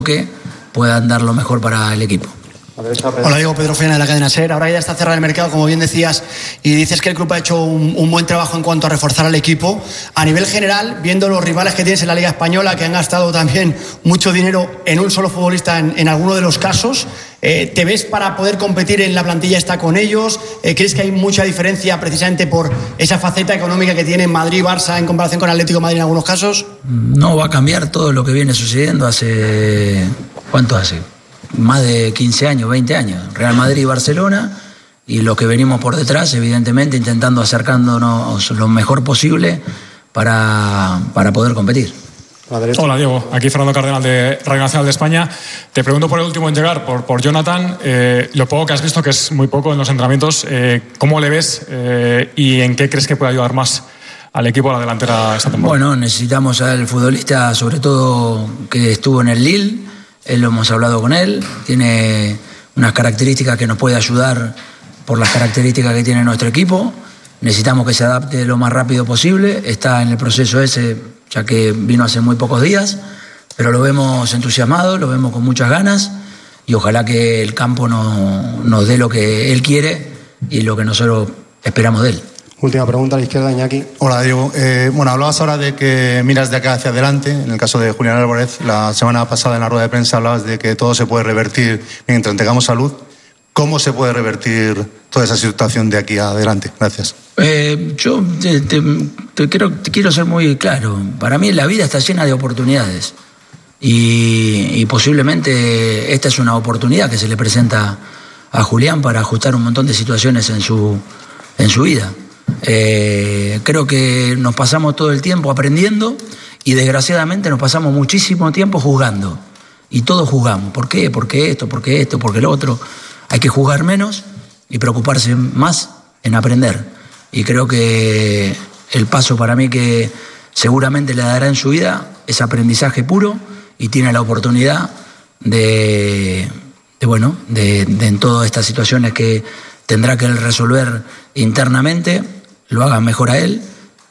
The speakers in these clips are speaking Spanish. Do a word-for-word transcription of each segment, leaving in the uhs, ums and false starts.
que puedan dar lo mejor para el equipo. Hola, Diego, Pedro Fena de la cadena SER. Ahora ya está cerrado el mercado, como bien decías, y dices que el club ha hecho un, un buen trabajo en cuanto a reforzar al equipo. A nivel general, viendo los rivales que tienes en la Liga Española, que han gastado también mucho dinero en un solo futbolista en, en alguno de los casos, eh, ¿te ves para poder competir en la plantilla esta con ellos? Eh, ¿Crees que hay mucha diferencia precisamente por esa faceta económica que tiene Madrid, Barça en comparación con Atlético de Madrid en algunos casos? No va a cambiar todo lo que viene sucediendo hace... ¿Cuánto hace? Más de quince años, veinte años, Real Madrid y Barcelona, y lo que venimos por detrás, evidentemente, intentando acercándonos lo mejor posible para, para poder competir. Hola, Diego, aquí Fernando Cardenal de Radio Nacional de España. Te pregunto por el último en llegar, por, por Jonathan, eh, lo poco que has visto, que es muy poco en los entrenamientos, eh, ¿cómo le ves eh, y en qué crees que puede ayudar más al equipo a la delantera esta temporada? Bueno, necesitamos al futbolista, sobre todo que estuvo en el Lille. Él lo hemos hablado con él, tiene unas características que nos puede ayudar por las características que tiene nuestro equipo. Necesitamos que se adapte lo más rápido posible. Está en el proceso ese, ya que vino hace muy pocos días, pero lo vemos entusiasmado, lo vemos con muchas ganas y ojalá que el campo nos, nos dé lo que él quiere y lo que nosotros esperamos de él. Última pregunta a la izquierda, Iñaki. Hola, Diego. Eh, bueno, hablabas ahora de que miras de acá hacia adelante. En el caso de Julián Álvarez, la semana pasada en la rueda de prensa hablabas de que todo se puede revertir mientras tengamos salud. ¿Cómo se puede revertir toda esa situación de aquí adelante? Gracias. Eh, yo te, te, te, quiero, te quiero ser muy claro. Para mí la vida está llena de oportunidades. Y, y posiblemente esta es una oportunidad que se le presenta a Julián para ajustar un montón de situaciones en su, en su vida. Eh, creo que nos pasamos todo el tiempo aprendiendo y desgraciadamente nos pasamos muchísimo tiempo juzgando y todos juzgamos. ¿Por qué? ¿Por qué esto? ¿Por qué esto? ¿Por qué lo otro? Hay que juzgar menos y preocuparse más en aprender, y creo que el paso para mí que seguramente le dará en su vida es aprendizaje puro y tiene la oportunidad de, de bueno de, de en todas estas situaciones que tendrá que él resolver internamente, lo haga mejor a él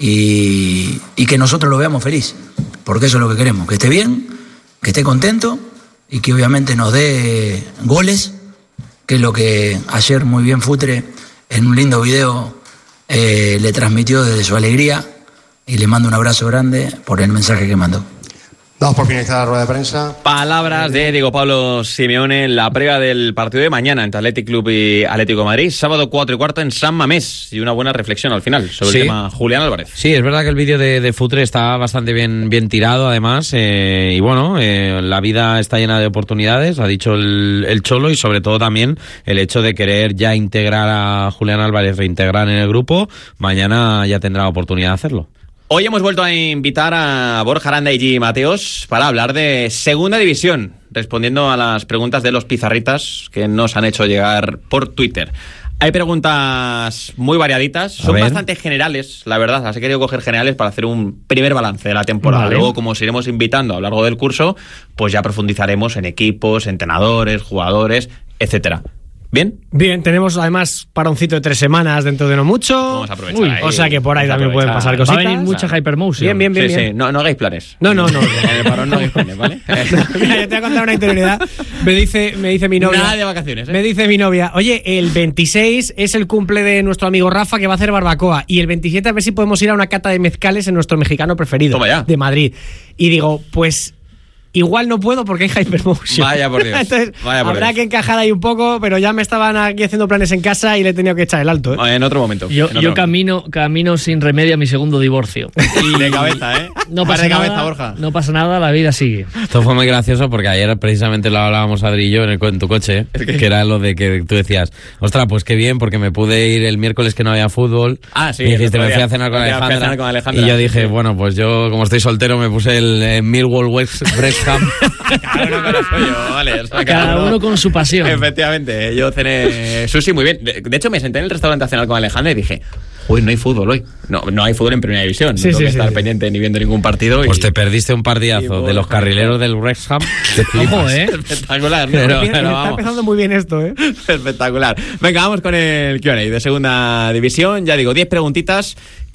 y, y que nosotros lo veamos feliz, porque eso es lo que queremos, que esté bien, que esté contento y que obviamente nos dé goles, que es lo que ayer muy bien Futre en un lindo video eh, le transmitió desde su alegría, y le mando un abrazo grande por el mensaje que mandó. Damos por finalizar la rueda de prensa. Palabras de Diego Pablo Simeone en la previa del partido de mañana entre Athletic Club y Atlético de Madrid, sábado cuatro y cuarto en San Mamés, y una buena reflexión al final sobre sí. el tema Julián Álvarez. Sí, es verdad que el vídeo de, de Futre está bastante bien, bien tirado además, eh, y bueno, eh, la vida está llena de oportunidades, ha dicho el, el Cholo, y sobre todo también el hecho de querer ya integrar a Julián Álvarez, reintegrar en el grupo. Mañana ya tendrá la oportunidad de hacerlo. Hoy hemos vuelto a invitar a Borja Aranda y Gigi Mateos para hablar de Segunda División, respondiendo a las preguntas de los pizarritas que nos han hecho llegar por Twitter. Hay preguntas muy variaditas, son bastante generales, la verdad. Has querido coger generales para hacer un primer balance de la temporada. Vale. Luego, como os iremos invitando a lo largo del curso, pues ya profundizaremos en equipos, entrenadores, jugadores, etcétera. ¿Bien? Bien, tenemos además paroncito de tres semanas dentro de no mucho. Vamos a aprovechar. Uy, ahí. O sea que por ahí también pueden pasar cositas. Va a venir mucha hypermotion. Bien, bien, bien. Sí, bien. sí. No, no hagáis planes. No, no, no. En el parón no hagáis planes, ¿vale? Mira, yo te voy a contar una interioridad. Me dice, me dice mi novia. Nada de vacaciones, ¿eh? Me dice mi novia, oye, el veintiséis es el cumple de nuestro amigo Rafa, que va a hacer barbacoa. Y el veintisiete a ver si podemos ir a una cata de mezcales en nuestro mexicano preferido. Toma ya. De Madrid. Y digo, pues... igual no puedo porque hay hypermotion. Vaya por Dios. Entonces, Vaya por habrá Dios. que encajar ahí un poco, pero ya me estaban aquí haciendo planes en casa y le he tenido que echar el alto, ¿eh? En otro momento. Yo, en otro yo camino, camino sin remedio a mi segundo divorcio. Y de cabeza, ¿eh? No Para pasa de nada, cabeza, Borja. No pasa nada, la vida sigue. Esto fue muy gracioso porque ayer precisamente lo hablábamos Adri y yo en, el, en tu coche, que era lo de que tú decías, ostras, pues qué bien, porque me pude ir el miércoles que no había fútbol. Ah, sí. Y dijiste, me fui a cenar con Alejandra, cenar con Alejandra. Y yo dije, bueno, pues yo, como estoy soltero, me puse el, el Millwall West Ham. Cada uno con lo suyo, vale. O sea, cada, Cada uno, uno con su pasión. Efectivamente, yo cené sushi muy bien. De, de hecho, me senté en el restaurante a cenar con Alejandra y dije, uy, no hay fútbol hoy. No, no hay fútbol en Primera División. Sí, no tengo sí, que sí, estar sí. pendiente ni viendo ningún partido. Pues y... te perdiste un partidazo de los carrileros del Wrexham. Te flipas. Ojo, ¿eh? Espectacular, ¿no? Pero- Pero, Está pero vamos. empezando muy bien esto, ¿eh? Espectacular. Venga, vamos con el Q and A de Segunda División. Ya digo, diez preguntitas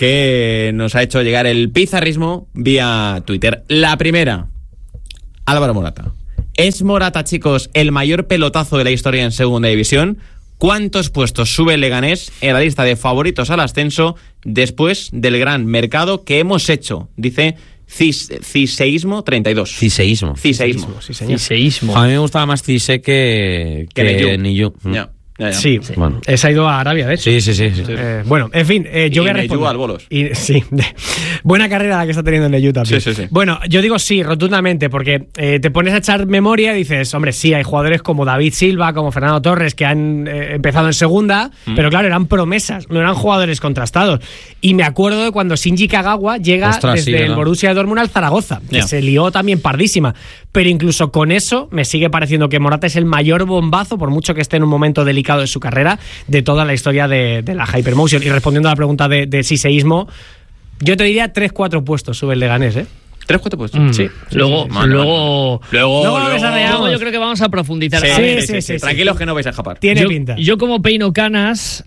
que nos ha hecho llegar el pizarrismo vía Twitter. La primera, Álvaro Morata. ¿Es Morata, chicos, el mayor pelotazo de la historia en segunda división? ¿Cuántos puestos sube el Leganés en la lista de favoritos al ascenso después del gran mercado que hemos hecho? Dice Cis, Ciseísmo treinta y dos. Ciseísmo. Ciseísmo. Sí, señor. Ciseísmo. A mí me gustaba más Cise que, que, Que Niyu. Ya, ya, ya. Sí, Bueno. se ha ido a Arabia, de hecho. Sí, sí, sí. sí. Eh, bueno, en fin, eh, yo Y voy a Neyu responder. al bolos. Y, sí, buena carrera la que está teniendo Neyu también. Sí, sí, sí. Bueno, yo digo sí, rotundamente, porque eh, te pones a echar memoria y dices, hombre, sí, hay jugadores como David Silva, como Fernando Torres, que han eh, empezado en segunda, mm. pero claro, eran promesas, no eran jugadores contrastados. Y me acuerdo de cuando Shinji Kagawa llega Ostras, desde sí, el Borussia Dortmund al Zaragoza, que Yeah. se lió también pardísima. Pero incluso con eso me sigue pareciendo que Morata es el mayor bombazo, por mucho que esté en un momento delicado de su carrera, de toda la historia de, de la Hypermotion. Y respondiendo a la pregunta de, de siseísmo, yo te diría tres cuatro puestos sube el Leganés, ¿eh? ¿Tres, cuatro puestos? Mm. Sí. Luego, sí, sí. luego, Luego, Luego luego, desarrollamos. luego yo creo que vamos a profundizar. Sí, A sí, ver, sí, sí, sí. sí, Tranquilos sí. que no vais a escapar. Tiene yo, pinta. yo como peino canas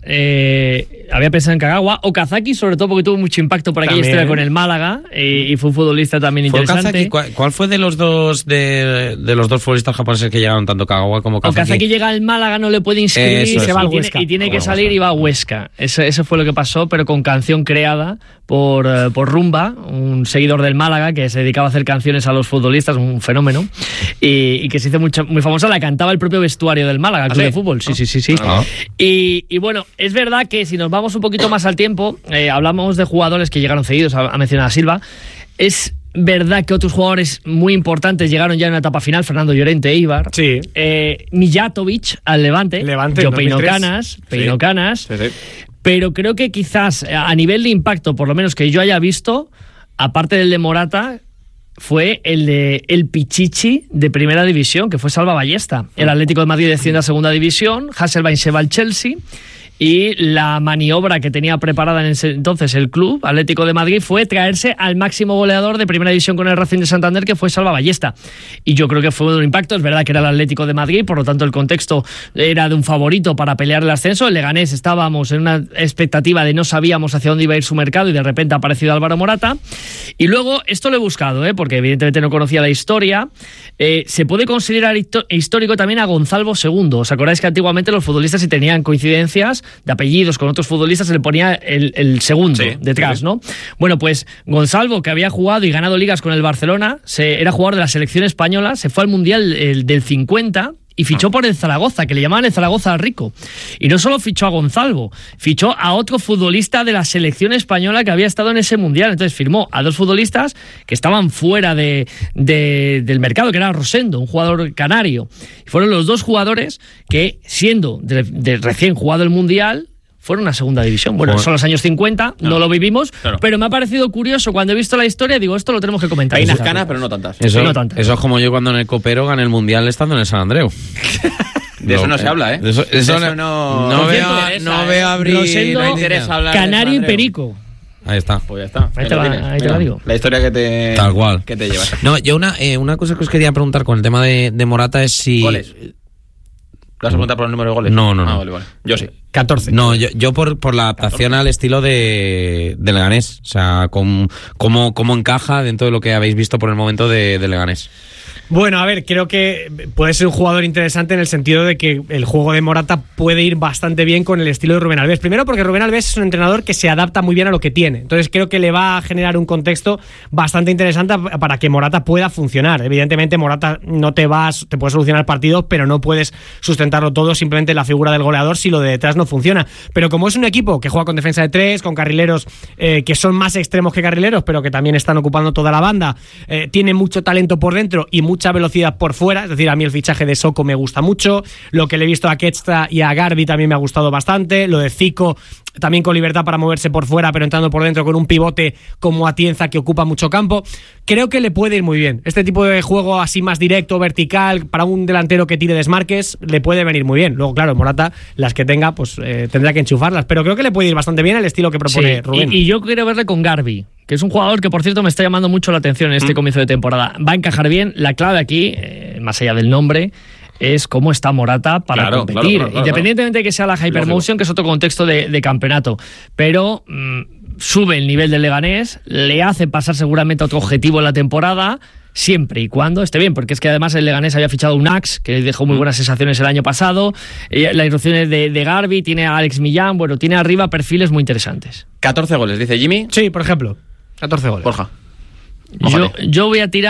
eh, había pensado en Kagawa, Okazaki sobre todo porque tuvo mucho impacto por aquella También. historia con el Málaga eh, y fue un futbolista también ¿Fue interesante. Okazaki? ¿Cuál, cuál fue de los dos de, de los dos futbolistas japoneses que llegaron, tanto Kagawa como Okazaki? Okazaki llega al Málaga, no le puede inscribir Eso, y, eso. se va al Tiene- Huesca. y tiene Ah, que bueno, salir Huesca. y va a Huesca. Eso, eso fue lo que pasó, pero con canción creada por, eh, por Rumba, un seguidor del Málaga que se dedicaba a hacer canciones a los futbolistas, un fenómeno, y, y que se hizo mucho, muy famosa. La cantaba el propio vestuario del Málaga, el ¿Ah, club sí? de fútbol. Sí, sí, sí, sí. Ah. Y, y bueno, es verdad que si nos vamos un poquito más al tiempo, eh, hablamos de jugadores que llegaron cedidos, ha, ha mencionado a Silva. Es verdad que otros jugadores muy importantes llegaron ya en la etapa final, Fernando Llorente, Eibar. Sí. Eh, Mijatovic al Levante. Levante, Yo en peino dos mil tres. canas, peino Sí. canas. Sí, sí. Pero creo que quizás a nivel de impacto, por lo menos que yo haya visto, aparte del de Morata, fue el de el Pichichi de primera división, que fue Salva Ballesta. El Atlético de Madrid desciende a segunda división, Hasselbaink se va al Chelsea. Y la maniobra que tenía preparada en ese entonces el club Atlético de Madrid fue traerse al máximo goleador de primera división con el Racing de Santander, que fue Salva Ballesta. Y yo creo que fue un impacto. Es verdad que era el Atlético de Madrid, por lo tanto el contexto era de un favorito para pelear el ascenso. El Leganés estábamos en una expectativa de no sabíamos hacia dónde iba a ir su mercado y de repente ha aparecido Álvaro Morata. Y luego, esto lo he buscado, ¿eh? porque evidentemente no conocía la historia. Eh, se puede considerar histórico también a Gonzalo segundo. ¿Os acordáis que antiguamente los futbolistas, si tenían coincidencias de apellidos con otros futbolistas, se le ponía el, el segundo Sí, detrás, sí. ¿no? Bueno, pues Gonzalo, que había jugado y ganado ligas con el Barcelona, se, era jugador de la selección española, se fue al Mundial el, del cincuenta y fichó por el Zaragoza, que le llamaban el Zaragoza rico. Y no solo fichó a Gonzalo, fichó a otro futbolista de la selección española que había estado en ese Mundial. Entonces firmó a dos futbolistas que estaban fuera de, de, del mercado, que era Rosendo, un jugador canario. Y fueron los dos jugadores que, siendo de, de recién jugado el Mundial, fueron a segunda división. Bueno, Joder. son los años cincuenta, no, No. lo vivimos, Claro. pero me ha parecido curioso cuando he visto la historia, digo, esto lo tenemos que comentar. Hay unas canas, pero no tantas. Eso, Sí, no tantas. eso es como yo cuando en el Copero gané el Mundial estando en el San Andreu. De eso no se habla, ¿eh? De eso, De eso eso no, no- no Por veo, cierto, interesa, no ¿eh? veo abrir. Rosendo, no hay interesa idea. hablar de Canario San y Andreu. Perico. Ahí está. Pues ya está. Ahí Ahí te lo va, tienes. ahí te Mira, la digo. La historia que te, Tal cual. que te llevas. No, yo una, eh, una cosa que os quería preguntar con el tema de, de Morata es si. ¿Goles? ¿Le vas a preguntar por el número de goles? No, no, no. Ah, vale, vale. Yo sí. catorce. No, yo, yo por, por la adaptación al estilo de, de Leganés. O sea, con, cómo, cómo encaja dentro de lo que habéis visto por el momento de, de Leganés. Bueno, a ver, creo que puede ser un jugador interesante en el sentido de que el juego de Morata puede ir bastante bien con el estilo de Rubén Alves. Primero porque Rubén Alves es un entrenador que se adapta muy bien a lo que tiene. Entonces creo que le va a generar un contexto bastante interesante para que Morata pueda funcionar. Evidentemente Morata no te vas, te puede solucionar partidos, pero no puedes sustentarlo todo simplemente en la figura del goleador si lo de detrás no funciona. Pero como es un equipo que juega con defensa de tres, con carrileros eh, que son más extremos que carrileros, pero que también están ocupando toda la banda, eh, tiene mucho talento por dentro y mucha velocidad por fuera. Es decir, a mí el fichaje de Soko me gusta mucho, lo que le he visto a Ketsta y a Garbi también me ha gustado bastante, lo de Zico también con libertad para moverse por fuera pero entrando por dentro con un pivote como Atienza que ocupa mucho campo. Creo que le puede ir muy bien este tipo de juego así más directo, vertical, para un delantero que tire desmarques, le puede venir muy bien. Luego claro, Morata, las que tenga pues eh, tendrá que enchufarlas, pero creo que le puede ir bastante bien el estilo que propone Sí, Rubén. y, y yo quiero verle con Garbi, que es un jugador que por cierto me está llamando mucho la atención en este Mm. comienzo de temporada. Va a encajar bien. La clave aquí, eh, más allá del nombre, es cómo está Morata para Claro, competir. claro, claro, claro, Independientemente de que sea la Hypermotion, que es otro contexto de, de campeonato. Pero mmm, sube el nivel del Leganés, le hace pasar seguramente a otro objetivo en la temporada. siempre y cuando esté bien, porque es que además el Leganés había fichado un Ax, que dejó muy buenas sensaciones el año pasado, eh, las irrupciones de, de Garbi, tiene a Alex Millán, bueno, tiene arriba perfiles muy interesantes. catorce goles, dice Jimmy. Sí, por ejemplo, catorce goles. Borja. Yo, yo voy a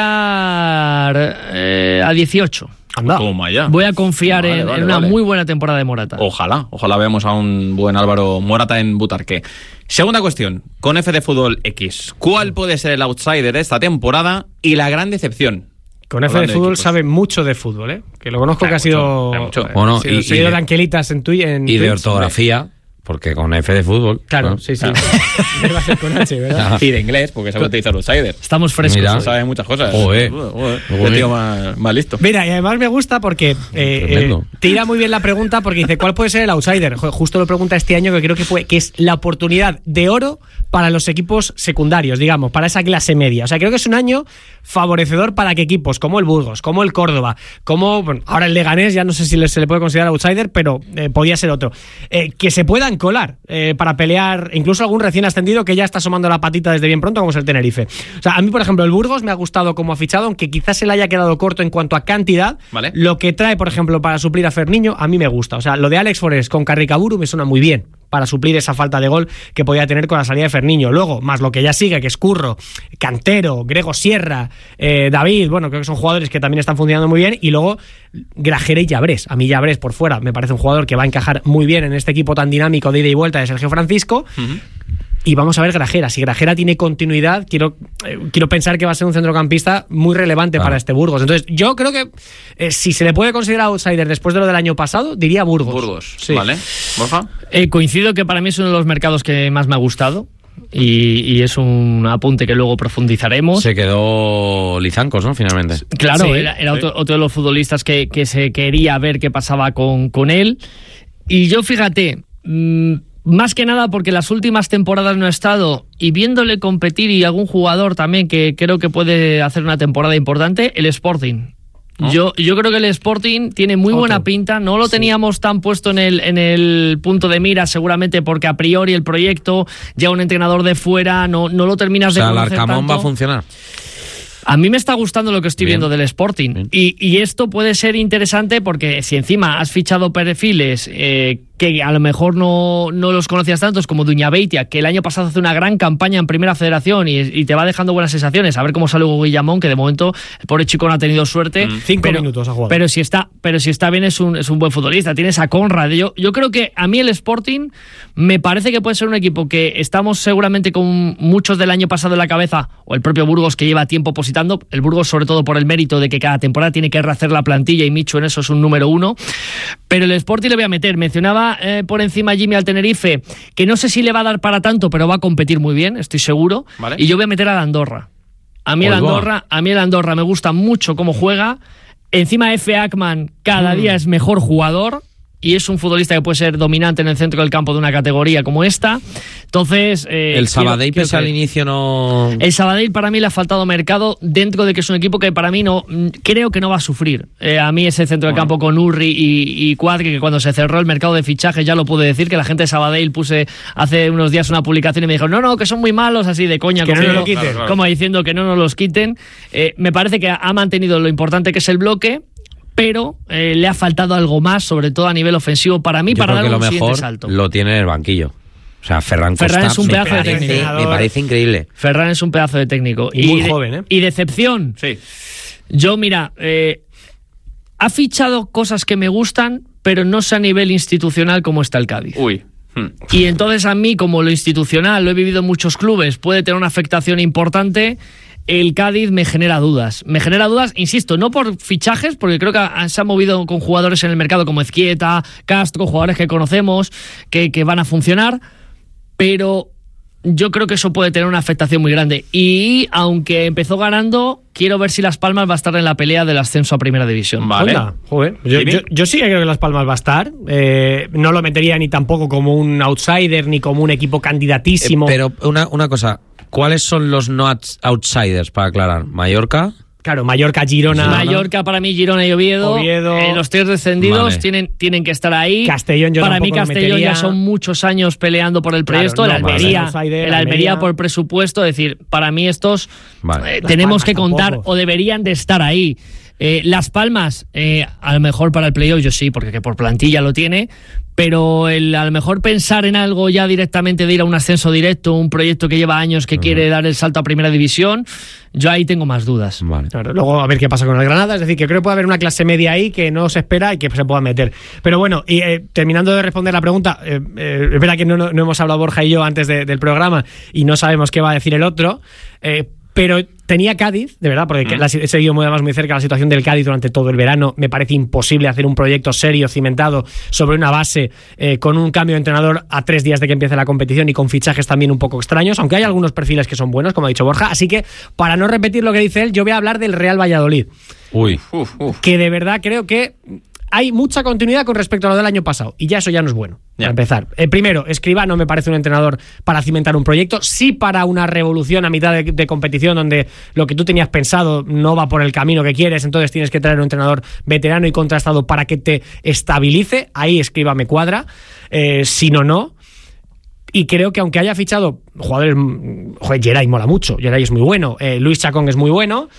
tirar eh, a dieciocho. Anda. Toma ya. Voy a confiar Vale, en, vale, en una vale. muy buena temporada de Morata. Ojalá, ojalá veamos a un buen Álvaro Morata en Butarque. Segunda cuestión, con F de Fútbol X. ¿Cuál puede ser el outsider de esta temporada y la gran decepción? Con F de Hablando de Fútbol equipos. sabe mucho de fútbol, ¿eh? Que lo conozco, Sabe que ha sido, mucho, sabe mucho. eh, Bueno, ha sido y- y seguidor de- de Anquelitas en Twitter. En Y de Twitch. ortografía, porque con F de fútbol. Claro, ¿no? sí, sí. Iba a ser con H, ¿verdad? Y de inglés, porque sabe utilizar outsider. Estamos frescos. Mira. hoy. Sabe muchas cosas. Joder. Joder, Joder. Qué tío más, más listo. Mira, y además me gusta porque eh, Tremendo. eh, tira muy bien la pregunta, porque dice, ¿cuál puede ser el outsider? Jo, Justo lo pregunta este año, que creo que, puede, que es la oportunidad de oro para los equipos secundarios, digamos, para esa clase media. O sea, creo que es un año favorecedor para que equipos como el Burgos, como el Córdoba, como bueno, ahora el Leganés, ya no sé si le- se le puede considerar outsider, pero eh, podía ser otro, eh, que se puedan colar eh, para pelear, incluso algún recién ascendido que ya está asomando la patita desde bien pronto, como es el Tenerife. O sea, a mí, por ejemplo, el Burgos me ha gustado como ha fichado, aunque quizás se le haya quedado corto en cuanto a cantidad. Vale. Lo que trae, por ejemplo, para suplir a Ferniño, a mí me gusta. O sea, lo de Alex Forest con Carricaburu me suena muy bien para suplir esa falta de gol que podía tener con la salida de Ferniño. Luego, más lo que ya sigue, que es Curro, Cantero, Grego Sierra, eh, David, bueno, creo que son jugadores que también están funcionando muy bien. Y luego, Grajera y Llabrés. A mí Llabrés por fuera me parece un jugador que va a encajar muy bien en este equipo tan dinámico de ida y vuelta de Sergio Francisco. Uh-huh. Y vamos a ver Grajera. Si Grajera tiene continuidad, quiero, eh, quiero pensar que va a ser un centrocampista muy relevante ah. para este Burgos. Entonces, yo creo que eh, si se le puede considerar outsider después de lo del año pasado, diría Burgos. Burgos, sí. Vale. ¿Borja? Eh, coincido que para mí es uno de los mercados que más me ha gustado. Y, y es un apunte que luego profundizaremos. Se quedó Lizancos, ¿no? Finalmente. Claro, sí, era, era sí. otro, otro de los futbolistas que, que se quería ver qué pasaba con, con él. Y yo, fíjate, mmm, más que nada porque las últimas temporadas no he estado, y viéndole competir y algún jugador también que creo que puede hacer una temporada importante, el Sporting. ¿Oh? Yo, yo creo que el Sporting tiene muy Otro. buena pinta. No lo sí. teníamos tan puesto en el, en el punto de mira, seguramente porque a priori el proyecto, ya un entrenador de fuera, no, no lo terminas o sea, de conocer el Arcamón tanto. va a funcionar. A mí me está gustando lo que estoy Bien. viendo del Sporting. Y, y esto puede ser interesante porque si encima has fichado perfiles eh, que a lo mejor no, no los conocías tantos, como Duñabeitia, que el año pasado hace una gran campaña en Primera Federación y, y te va dejando buenas sensaciones. A ver cómo sale Hugo Guillamón, que de momento el pobre chico no ha tenido suerte. Mm, cinco pero, minutos ha jugado. Pero si está, pero si está bien es un, es un buen futbolista. Tienes a Conrad. Yo, yo creo que a mí el Sporting me parece que puede ser un equipo que estamos seguramente con muchos del año pasado en la cabeza, o el propio Burgos que lleva tiempo positando. El Burgos sobre todo por el mérito de que cada temporada tiene que rehacer la plantilla y Michu en eso es un número uno. Pero el Sporting le voy a meter. Mencionaba eh, por encima Jimmy al Tenerife, que no sé si le va a dar para tanto, pero va a competir muy bien, estoy seguro. ¿Vale? Y yo voy a meter al Andorra. A mí el Andorra, a mí el Andorra me gusta mucho cómo juega. Encima F. Ackman cada mm. día es mejor jugador y es un futbolista que puede ser dominante en el centro del campo de una categoría como esta. Entonces... Eh, el Sabadell, quiero, pese al inicio, no... El Sabadell para mí le ha faltado mercado, dentro de que es un equipo que para mí no... Creo que no va a sufrir. Eh, a mí ese centro del bueno. campo con Urri y, y Cuadri, que cuando se cerró el mercado de fichajes ya lo pude decir, que la gente de Sabadell puse hace unos días una publicación y me dijo, no, no, que son muy malos, así de coña. Que como, no nos lo quiten. Claro, claro. Como diciendo que no nos los quiten. Eh, me parece que ha mantenido lo importante que es el bloque, pero eh, le ha faltado algo más, sobre todo a nivel ofensivo, para mí, Yo para creo dar que un lo siguiente mejor salto. Lo tiene en el banquillo. O sea, Ferran Costa Ferran es un pedazo me, de parece, técnico. me parece increíble. Ferran es un pedazo de técnico. Y, y muy de, joven, ¿eh? Y decepción. Sí. Yo, mira, eh, ha fichado cosas que me gustan, pero no sé a nivel institucional cómo está el Cádiz. Uy. Y entonces a mí, como lo institucional, lo he vivido en muchos clubes, puede tener una afectación importante. El Cádiz me genera dudas. Me genera dudas, insisto, no por fichajes, porque creo que se ha movido con jugadores en el mercado como Ezquieta, Castro, jugadores que conocemos, que, que van a funcionar, pero yo creo que eso puede tener una afectación muy grande. Y aunque empezó ganando, quiero ver si Las Palmas va a estar en la pelea del ascenso a Primera División. Vale. Onda, joder. Yo, yo, yo sí que creo que Las Palmas va a estar. Eh, no lo metería ni tampoco como un outsider, ni como un equipo candidatísimo. Eh, pero una, una cosa... ¿Cuáles son los no outsiders, para aclarar? ¿Mallorca? Claro, Mallorca, Girona. Mallorca, para mí, Girona y Oviedo. Oviedo. Eh, los tres descendidos Vale. tienen, tienen que estar ahí. Castellón, yo Para mí, tampoco lo Castellón metería. ya son muchos años peleando por el Claro, proyecto. no, el vale. Almería, Outsider, el Almería Almería. por presupuesto. Es decir, para mí estos Vale. eh, Las tenemos Palmas que contar tampoco. o deberían de estar ahí. Eh, Las Palmas, eh, a lo mejor para el playoff yo sí, porque que por plantilla lo tiene, pero el, a lo mejor pensar en algo ya directamente de ir a un ascenso directo, un proyecto que lleva años que uh-huh. quiere dar el salto a primera división, yo ahí tengo más dudas. Vale. Claro, luego a ver qué pasa con el Granada, es decir, que creo que puede haber una clase media ahí que no se espera y que se pueda meter. Pero bueno, y eh, terminando de responder la pregunta, eh, eh, es verdad que no, no, no hemos hablado Borja y yo antes de, del programa y no sabemos qué va a decir el otro, eh, pero tenía Cádiz, de verdad, porque mm. la, he seguido muy, además muy cerca la situación del Cádiz durante todo el verano. Me parece imposible hacer un proyecto serio, cimentado, sobre una base eh, con un cambio de entrenador a tres días de que empiece la competición y con fichajes también un poco extraños, aunque hay algunos perfiles que son buenos, como ha dicho Borja. Así que, para no repetir lo que dice él, yo voy a hablar del Real Valladolid. Uy. Uf, uf. Que de verdad creo que hay mucha continuidad con respecto a lo del año pasado, y ya eso ya no es bueno. Ya. Para empezar, eh, primero, Escribano me parece un entrenador para cimentar un proyecto, sí para una revolución a mitad de, de competición donde lo que tú tenías pensado no va por el camino que quieres, entonces tienes que traer un entrenador veterano y contrastado para que te estabilice. Ahí Escribá me cuadra, eh, si no, no. Y creo que aunque haya fichado jugadores, joder, Geray mola mucho, Geray es muy bueno, eh, Luis Chacón es muy bueno.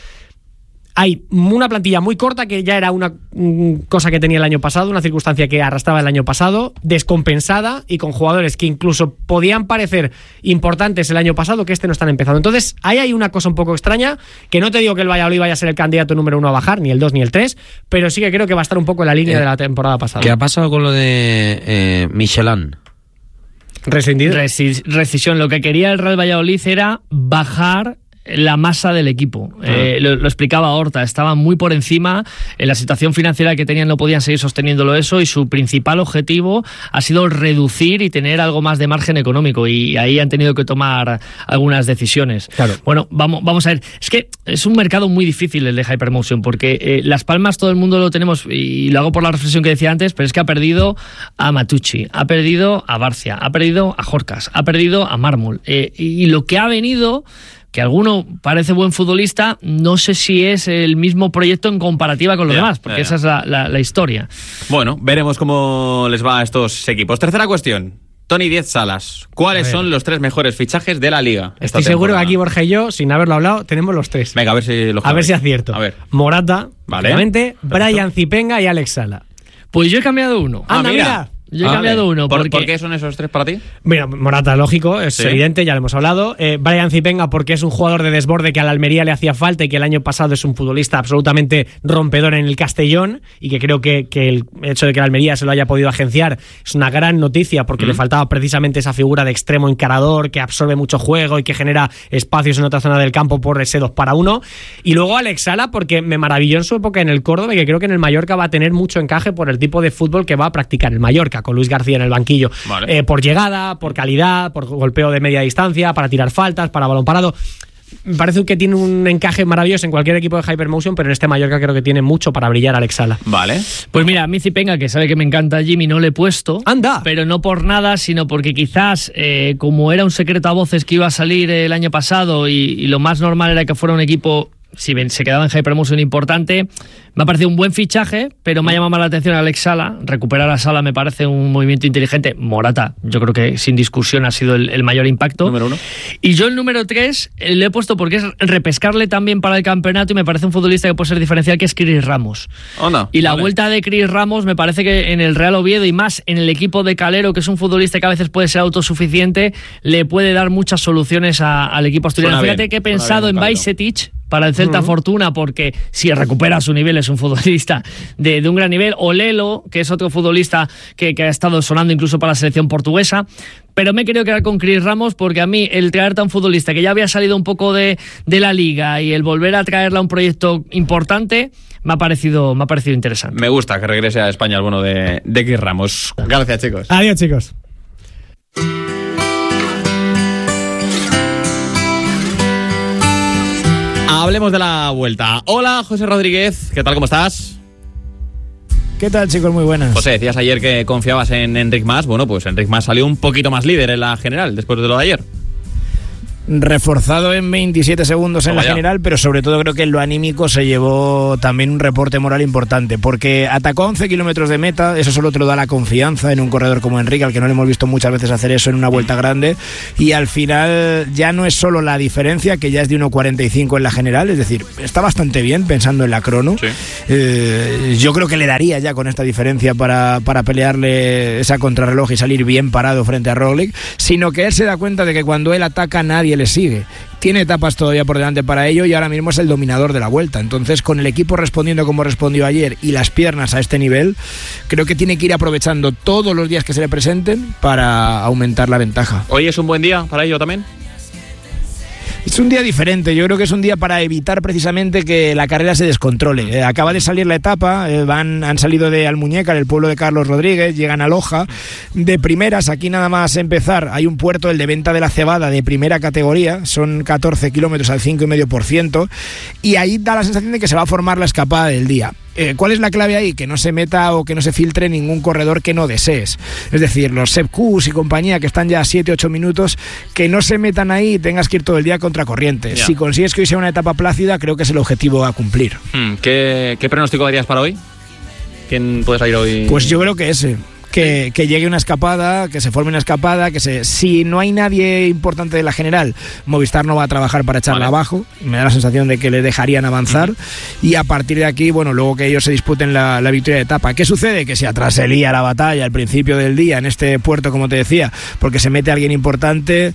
Hay una plantilla muy corta que ya era una cosa que tenía el año pasado, una circunstancia que arrastraba el año pasado, descompensada y con jugadores que incluso podían parecer importantes el año pasado que este no están empezando. Entonces ahí hay una cosa un poco extraña, que no te digo que el Valladolid vaya a ser el candidato número uno a bajar, ni el dos ni el tres, pero sí que creo que va a estar un poco en la línea eh, de la temporada pasada. ¿Qué ha pasado con lo de eh, Michelin? Rescindido. Recis- rescisión. Lo que quería el Real Valladolid era bajar la masa del equipo. Ah. Eh, lo, lo explicaba Horta, estaba muy por encima, en la situación financiera que tenían no podían seguir sosteniéndolo eso, y su principal objetivo ha sido reducir y tener algo más de margen económico, y ahí han tenido que tomar algunas decisiones. Claro. Bueno, vamos, vamos a ver, es que es un mercado muy difícil el de Hypermotion, porque eh, Las Palmas todo el mundo lo tenemos, y lo hago por la reflexión que decía antes, pero es que ha perdido a Matucci, ha perdido a Barcia, ha perdido a Jorcas, ha perdido a Mármol, eh, y lo que ha venido, que alguno parece buen futbolista, no sé si es el mismo proyecto en comparativa con los ya, demás, porque ya, ya. esa es la, la, la historia. Bueno, veremos cómo les va a estos equipos. Tercera cuestión. Tony Diez Salas. ¿Cuáles son los tres mejores fichajes de la Liga? Estoy seguro que aquí Borja y yo, sin haberlo hablado, tenemos los tres. Venga, a ver si los A ver si acierto. A ver. Morata, Vale. obviamente, Brian Zipenga y Alex Sala. Pues yo he cambiado uno. Ah, Anda, mira. mira. Yo he Ah, cambiado vale. uno. ¿Por, porque... ¿Por qué son esos tres para ti? Mira, Morata, lógico, es Sí. evidente, ya lo hemos hablado. Eh, Brian Zipenga, porque es un jugador de desborde que a la Almería le hacía falta y que el año pasado es un futbolista absolutamente rompedor en el Castellón, y que creo que, que el hecho de que la Almería se lo haya podido agenciar es una gran noticia, porque mm. le faltaba precisamente esa figura de extremo encarador que absorbe mucho juego y que genera espacios en otra zona del campo por ese dos para uno. Y luego Alex Sala, porque me maravilló en su época en el Córdoba, y que creo que en el Mallorca va a tener mucho encaje por el tipo de fútbol que va a practicar el Mallorca, con Luis García en el banquillo. Vale. Eh, por llegada, por calidad, por golpeo de media distancia, para tirar faltas, para balón parado. Me parece que tiene un encaje maravilloso en cualquier equipo de Hypermotion, pero en este Mallorca creo que tiene mucho para brillar Alex Sala. Vale. Pues mira, a mí Zipenga, que sabe que me encanta Jimmy, no le he puesto. ¡Anda! Pero no por nada, sino porque quizás, eh, como era un secreto a voces que iba a salir el año pasado, y, y lo más normal era que fuera un equipo, si se quedaba en Hypermotion, importante, me ha parecido un buen fichaje, pero me ha llamado más la atención Alex Sala. Recuperar a Sala me parece un movimiento inteligente. Morata, yo creo que sin discusión ha sido el, el mayor impacto. Número uno. Y yo el número tres eh, le he puesto porque es repescarle también para el campeonato, y me parece un futbolista que puede ser diferencial, que es Chris Ramos. Onda, Y la vale. vuelta de Chris Ramos me parece que en el Real Oviedo, y más en el equipo de Calero, que es un futbolista que a veces puede ser autosuficiente, le puede dar muchas soluciones a, al equipo asturiano. Suena Fíjate bien, que he suena pensado bien en con Calero. Bajcetic para el Celta. Uh-huh. Fortuna, porque si recupera su nivel es un futbolista de, de un gran nivel. O Lelo, que es otro futbolista que, que ha estado sonando incluso para la selección portuguesa. Pero me he querido quedar con Chris Ramos, porque a mí el traerte a un futbolista que ya había salido un poco de, de la liga, y el volver a traerla a un proyecto importante, me ha parecido, me ha parecido interesante. Me gusta que regrese a España el bueno de, de Chris Ramos. Gracias, chicos. Adiós, chicos. Hablemos de la vuelta. Hola, José Rodríguez. ¿Qué tal? ¿Cómo estás? ¿Qué tal, chicos? Muy buenas. José, decías ayer que confiabas en Enric Mas. Bueno, pues Enric Mas salió un poquito más líder en la general después de lo de ayer. reforzado en veintisiete segundos en Toma la ya. general, pero sobre todo creo que en lo anímico se llevó también un reporte moral importante, porque atacó a once kilómetros de meta, eso solo te lo da la confianza en un corredor como Enrique, al que no le hemos visto muchas veces hacer eso en una vuelta grande, y al final ya no es solo la diferencia, que ya es de uno cuarenta y cinco en la general, es decir, está bastante bien pensando en la crono. Sí. Eh, yo creo que le daría ya con esta diferencia para, para pelearle esa contrarreloj y salir bien parado frente a Roglic, sino que él se da cuenta de que cuando él ataca nadie le sigue. Tiene etapas todavía por delante para ello y ahora mismo es el dominador de la Vuelta. Entonces, con el equipo respondiendo como respondió ayer y las piernas a este nivel, creo que tiene que ir aprovechando todos los días que se le presenten para aumentar la ventaja. ¿Hoy es un buen día para ello también? Es un día diferente, yo creo que es un día para evitar precisamente que la carrera se descontrole. Eh, acaba de salir la etapa, eh, van, han salido de Almuñécar, el pueblo de Carlos Rodríguez, llegan a Loja. De primeras, aquí nada más empezar, hay un puerto, el de Venta de la Cebada, de primera categoría, son catorce kilómetros al cinco coma cinco por ciento, y ahí da la sensación de que se va a formar la escapada del día. Eh, ¿Cuál es la clave ahí? Que no se meta o que no se filtre ningún corredor que no desees. Es decir, los Sepp Kuss y compañía que están ya a siete ocho minutos, que no se metan ahí y tengas que ir todo el día contra corriente. Ya. Si consigues que hoy sea una etapa plácida, creo que es el objetivo a cumplir. Hmm, ¿Qué, ¿Qué pronóstico darías para hoy? ¿Quién puede salir hoy? Pues yo creo que ese. Que, que llegue una escapada, que se forme una escapada, que se, si no hay nadie importante de la general, Movistar no va a trabajar para echarla Vale. abajo, me da la sensación de que le dejarían avanzar, uh-huh. y a partir de aquí, bueno, luego que ellos se disputen la, la victoria de etapa. ¿Qué sucede? Que si atrás se lía la batalla al principio del día en este puerto, como te decía, porque se mete alguien importante,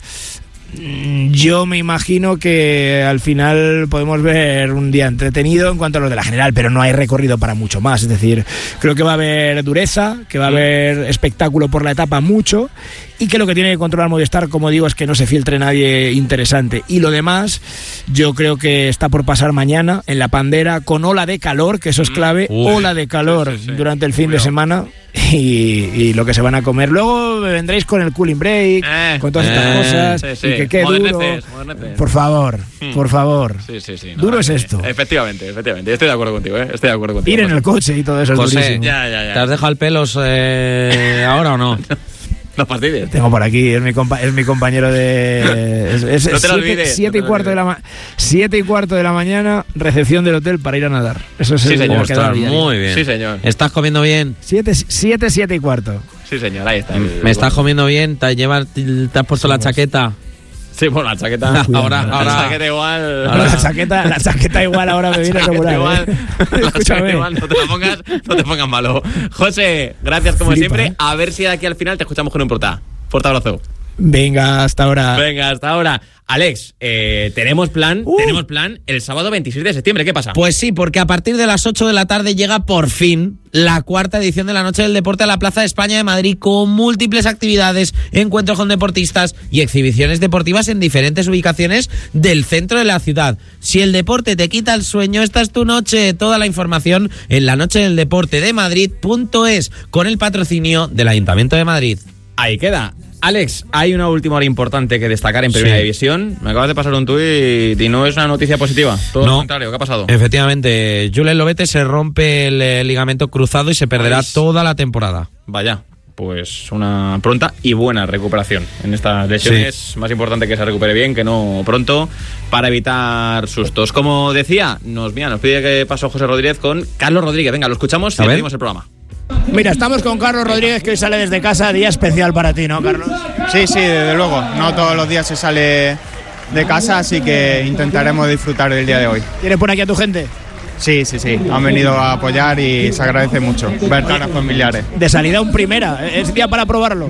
yo me imagino que al final podemos ver un día entretenido en cuanto a los de la general, pero no hay recorrido para mucho más. Es decir, creo que va a haber dureza, que va a haber espectáculo por la etapa mucho, y que lo que tiene que controlar Movistar, como digo, es que no se filtre nadie interesante. Y lo demás, yo creo que está por pasar mañana en la Pandera con ola de calor, que eso es clave, Uf, ola de calor sí, sí, sí. durante el fin Cuidado. de semana. Y, y lo que se van a comer. Luego me vendréis con el cooling break, Eh, con todas eh, estas cosas, sí, sí. y que quede duro. Moderneces, moderneces. Por favor, Hmm. por favor. Sí, sí, sí. Duro es eh, esto. Efectivamente, efectivamente. Estoy de acuerdo contigo, ¿eh? Estoy de acuerdo contigo. Ir en el coche y todo eso es José, durísimo. Ya, ya, ya. ¿Te has dejado el pelos eh, ahora o no? No fastidies. Tengo por aquí, es mi, compa es mi compañero de... Es, es No te lo siete, olvides, siete no te y lo cuarto de la ma siete y cuarto de la mañana, recepción del hotel para ir a nadar. Eso es Sí, el señor. lo que da Ostras, el día. muy bien. Sí, señor. ¿Estás comiendo bien? Siete, siete, siete y cuarto. Sí, señor. Ahí está. el- ¿Me estás bueno. comiendo bien? ¿Te, llevas, te has puesto la chaqueta? Sí, bueno, la chaqueta. Ahora, La ahora. chaqueta igual. Ahora. La chaqueta, la chaqueta igual ahora me viene La chaqueta regular. igual. ¿eh? La chaqueta Escúchame. igual, no te la pongas, no te pongas malo. José, gracias como Flipa, siempre. ¿eh? A ver si de aquí al final te escuchamos con un prota. Fuerte abrazo. Venga, hasta ahora. Venga, hasta ahora. Alex, eh, tenemos plan, Uh. tenemos plan el sábado veintiséis de septiembre. ¿Qué pasa? Pues sí, porque a partir de las ocho de la tarde llega por fin la cuarta edición de la Noche del Deporte a la Plaza de España de Madrid, con múltiples actividades, encuentros con deportistas y exhibiciones deportivas en diferentes ubicaciones del centro de la ciudad. Si el deporte te quita el sueño, esta es tu noche. Toda la información en la noche del deporte de Madrid punto es, con el patrocinio del Ayuntamiento de Madrid. Ahí queda. Alex, hay una última hora importante que destacar en Primera Sí. División. Me acabas de pasar un tuit y no es una noticia positiva. Todo No. lo contrario. ¿Qué ha pasado? Efectivamente, Julen Lobete se rompe el eh, ligamento cruzado y se perderá Ay. toda la temporada. Vaya, pues una pronta y buena recuperación en estas lesiones. Sí. Más importante que se recupere bien que no pronto, para evitar sustos. Como decía, nos, mira, nos pide que pasó José Rodríguez con Carlos Rodríguez. Venga, lo escuchamos y A ver. abrimos el programa. Mira, estamos con Carlos Rodríguez, que hoy sale desde casa. Día especial para ti, ¿no, Carlos? Sí, sí, desde luego. No todos los días se sale de casa, así que intentaremos disfrutar del día de hoy. ¿Tienes por aquí a tu gente? Sí, sí, sí. Han venido a apoyar y se agradece mucho ver caras familiares. De salida un primera. ¿Es día para probarlo?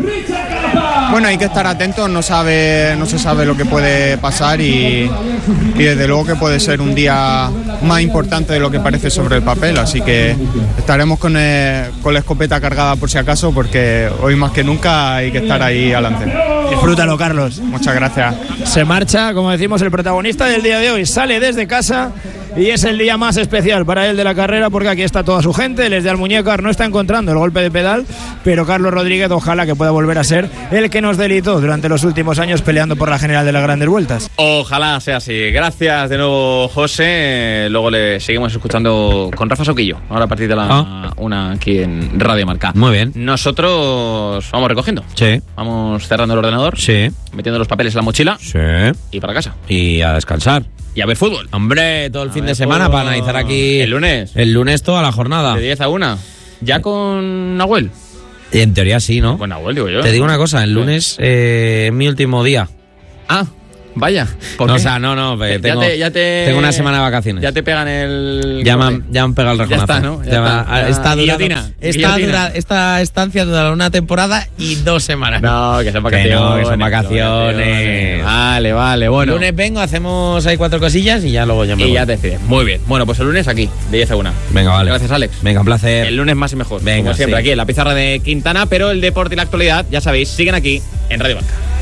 Bueno, hay que estar atentos, no sabe, no se sabe lo que puede pasar y, y desde luego que puede ser un día más importante de lo que parece sobre el papel, así que estaremos con, el- con la escopeta cargada por si acaso, porque hoy más que nunca hay que estar ahí adelante. Disfrútalo, Carlos. Muchas gracias. Se marcha, como decimos, el protagonista del día de hoy. Sale desde casa y es el día más especial para él de la carrera porque aquí está toda su gente. El de Almuñécar no está encontrando el golpe de pedal, pero Carlos Rodríguez ojalá que pueda volver a ser el que nos delitó durante los últimos años peleando por la general de las grandes vueltas. Ojalá sea así. Gracias de nuevo, José. Luego le seguimos escuchando con Rafa Soquillo, ahora a partir de la ah. una aquí en Radio Marca. Muy bien. Nosotros vamos recogiendo. Sí. Vamos cerrando el ordenador. Sí. Metiendo los papeles en la mochila. Sí. Y para casa. Y a descansar. Y a ver fútbol. Hombre, todo el a fin de semana fútbol. Para analizar aquí. El lunes. El lunes toda la jornada. De diez a una. ¿Ya con Nahuel? En teoría sí, ¿no? Con Nahuel, digo yo. Te digo una cosa, el lunes eh, es mi último día. Ah. Vaya, ¿por no, qué? O sea, no, no, ya tengo, te, ya te, tengo una semana de vacaciones. Ya te pegan el... Ya me han, ya han pegado el rejonazo. Ya está, ¿no? Ya ya está, va, ya. Esta, Guillotina, durado, esta, dura, esta estancia durará una temporada y dos semanas. No, que son vacaciones. Que no, que son vacaciones. Vale, vale, bueno. El lunes vengo, hacemos ahí cuatro cosillas y ya luego ya me Y voy. ya te decides. Muy bien. Bueno, pues el lunes aquí, de diez a una. Venga, vale. Gracias, Alex. Venga, un placer. El lunes más y mejor. Venga, como siempre, sí. aquí en la pizarra de Quintana, pero el deporte y la actualidad, ya sabéis, siguen aquí en Radio Marca.